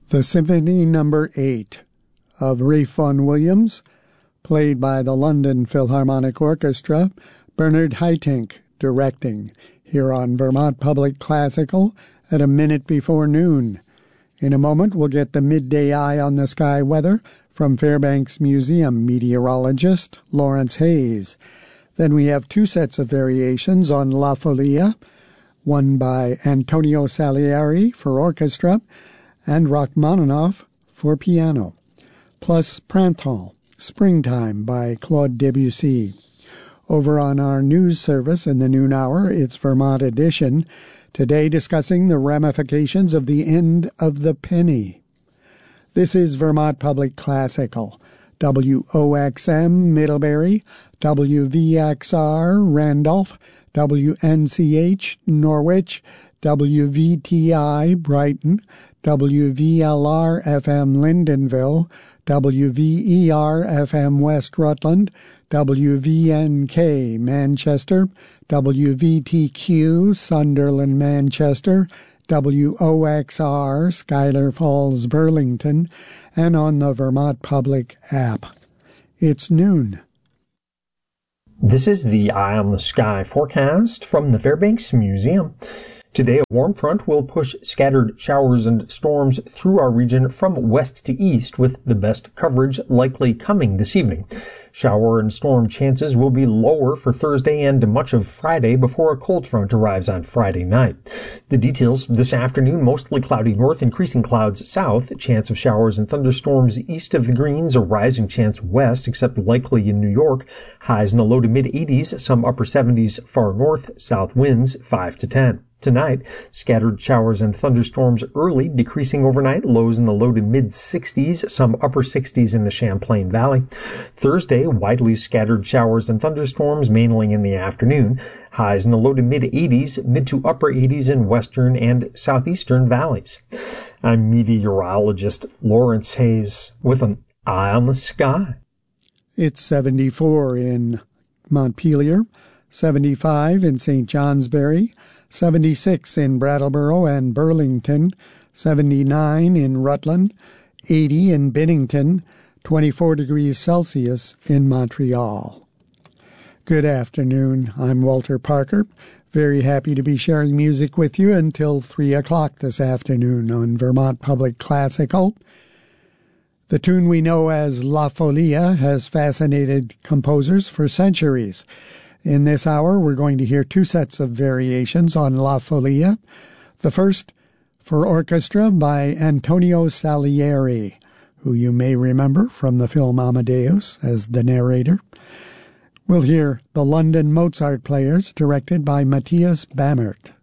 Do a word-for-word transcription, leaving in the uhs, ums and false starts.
The Symphony Number eight of Ralph Vaughan Williams, played by the London Philharmonic Orchestra, Bernard Haitink directing, here on Vermont Public Classical at a minute before noon. In a moment, we'll get the midday eye on the sky weather from Fairbanks Museum meteorologist Lawrence Hayes. Then we have two sets of variations on La Folia, one by Antonio Salieri for orchestra and Rachmaninoff for piano, plus Printemps, Springtime by Claude Debussy. Over on our news service in the noon hour, it's Vermont Edition, today discussing the ramifications of the end of the penny. This is Vermont Public Classical, W O X M Middlebury, W V X R Randolph, W N C H Norwich, W V T I Brighton, W V L R F M Lyndonville, W V E R F M West Rutland, W V N K Manchester, W V T Q Sunderland Manchester, W O X R Schuyler Falls Burlington, and on the Vermont Public app. It's noon. This is the Eye on the Sky forecast from the Fairbanks Museum. Today, a warm front will push scattered showers and storms through our region from west to east, with the best coverage likely coming this evening. Shower and storm chances will be lower for Thursday and much of Friday before a cold front arrives on Friday night. The details this afternoon: mostly cloudy north, increasing clouds south, chance of showers and thunderstorms east of the Greens, a rising chance west, except likely in New York. Highs in the low to mid eighties, some upper seventies far north, south winds five to ten. Tonight, scattered showers and thunderstorms early, decreasing overnight, lows in the low to mid sixties, some upper sixties in the Champlain Valley. Thursday, widely scattered showers and thunderstorms, mainly in the afternoon. Highs in the low to mid eighties, mid to upper eighties in western and southeastern valleys. I'm meteorologist Lawrence Hayes with an eye on the sky. It's seventy-four in Montpelier, seventy-five in Saint Johnsbury, seventy-six in Brattleboro and Burlington, seventy-nine in Rutland, eighty in Bennington, twenty-four degrees Celsius in Montreal. Good afternoon. I'm Walter Parker. Very happy to be sharing music with you until three o'clock this afternoon on Vermont Public Classical. The tune we know as La Folia has fascinated composers for centuries. In this hour, we're going to hear two sets of variations on La Folia. The first, for orchestra by Antonio Salieri, who you may remember from the film Amadeus as the narrator. We'll hear the London Mozart Players, directed by Matthias Bammert.